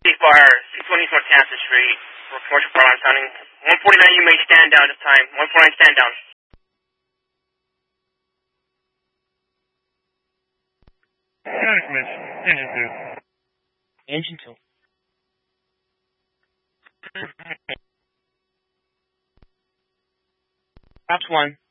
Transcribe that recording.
Fire, 620 North Kansas Street, for commercial fire alarm sounding. 149, you may stand down this time. 149, stand down. Engine 2. Cops 1.